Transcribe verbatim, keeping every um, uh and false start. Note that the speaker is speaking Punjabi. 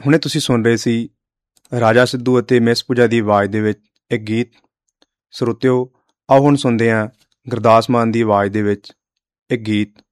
ਹੁਣੇ ਤੁਸੀਂ ਸੁਣ ਰਹੇ ਸੀ ਰਾਜਾ ਸਿੱਧੂ ਅਤੇ ਮਿਸ ਪੂਜਾ ਦੀ ਆਵਾਜ਼ ਦੇ ਵਿੱਚ ਇੱਕ ਗੀਤ। ਸਰੋਤਿਓ, ਆਓ ਹੁਣ ਸੁਣਦੇ ਹਾਂ ਗੁਰਦਾਸ ਮਾਨ ਦੀ ਆਵਾਜ਼ ਦੇ ਵਿੱਚ ਇੱਕ ਗੀਤ